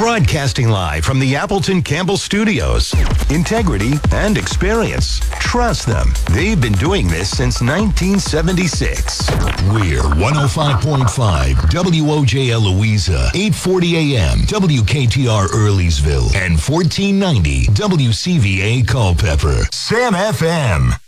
Broadcasting live from the Appleton Campbell Studios. Integrity and experience. Trust them. They've been doing this since 1976. We're 105.5 WOJL Louisa, 840 AM WKTR Earlysville, and 1490 WCVA Culpeper. Sam FM.